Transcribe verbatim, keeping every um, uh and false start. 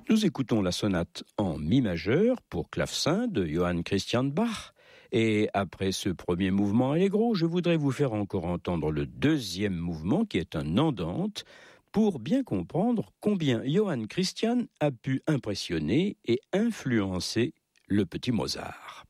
Nous écoutons la sonate en mi majeur pour clavecin de Johann Christian Bach. Et après ce premier mouvement allegro, je voudrais vous faire encore entendre le deuxième mouvement qui est un andante pour bien comprendre combien Johann Christian a pu impressionner et influencer le petit Mozart.